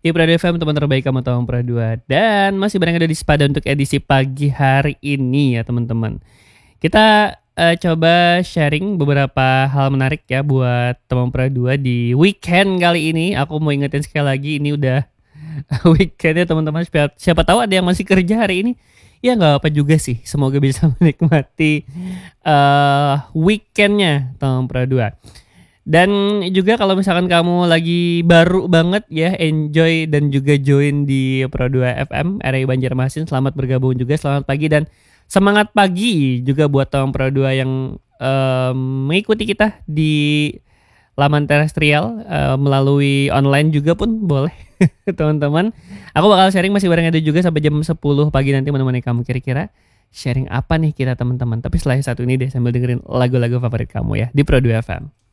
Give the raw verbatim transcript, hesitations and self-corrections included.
Di Pro dua F M, teman terbaik kamu tahu Pro dua. Dan masih bareng ada di Sepada untuk edisi pagi hari ini ya teman-teman. Kita uh, coba sharing beberapa hal menarik ya buat teman Pro dua di weekend kali ini. Aku mau ingetin sekali lagi, ini udah weekend ya teman-teman. Siapa, siapa tahu ada yang masih kerja hari ini. Ya nggak apa juga sih. Semoga bisa menikmati uh, weekendnya teman Pro dua. Dan juga kalau misalkan kamu lagi baru banget ya, enjoy dan juga join di Pro dua F M R I Banjarmasin, selamat bergabung juga, selamat pagi dan semangat pagi juga buat teman Pro dua yang um, mengikuti kita di laman terestrial uh, melalui online juga pun boleh teman-teman. Aku bakal sharing masih bareng Edo juga sampai jam sepuluh pagi nanti menemani kamu. Kira-kira sharing apa nih kita teman-teman? Tapi setelah satu ini deh sambil dengerin lagu-lagu favorit kamu ya di Pro dua F M.